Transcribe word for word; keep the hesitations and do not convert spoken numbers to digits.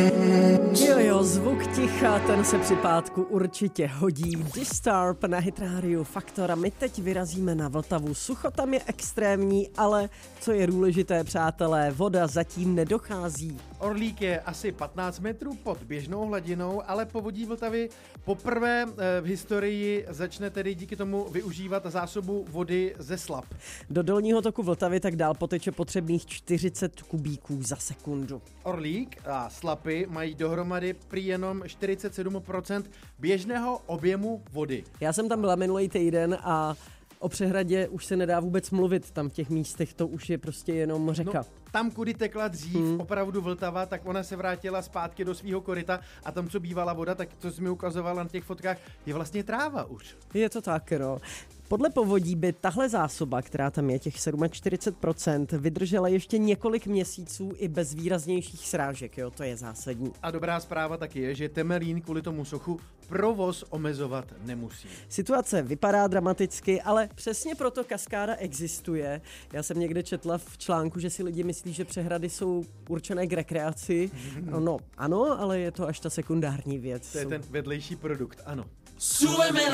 Jo, jo, zvuk ticha, ten se při pátku určitě hodí. Disturb na Hit Radio Faktor a my teď vyrazíme na Vltavu. Sucho tam je extrémní, ale co je důležité, přátelé, voda zatím nedochází. Orlík je asi patnáct metrů pod běžnou hladinou, ale povodí Vltavy poprvé v historii začne tedy díky tomu využívat zásobu vody ze Slap. Do dolního toku Vltavy tak dál poteče potřebných čtyřicet kubíků za sekundu. Orlík a Slapy mají dohromady prý jenom čtyřicet sedm procent běžného objemu vody. Já jsem tam byla minulý týden a o přehradě už se nedá vůbec mluvit, tam v těch místech to už je prostě jenom řeka. No, tam, kudy tekla dřív hmm. opravdu Vltava, tak ona se vrátila zpátky do svého koryta a tam, co bývala voda, tak co jsi mi ukazovala na těch fotkách, je vlastně tráva už. Je to tak, no. Podle povodí by tahle zásoba, která tam je, těch čtyřicet sedm procent, vydržela ještě několik měsíců i bez výraznějších srážek, jo, to je zásadní. A dobrá zpráva taky je, že Temelín kvůli tomu suchu provoz omezovat nemusí. Situace vypadá dramaticky, ale přesně proto kaskáda existuje. Já jsem někde četla v článku, že si lidi myslí, že přehrady jsou určené k rekreaci. No ano, ale je to až ta sekundární věc. To je ten vedlejší produkt, ano.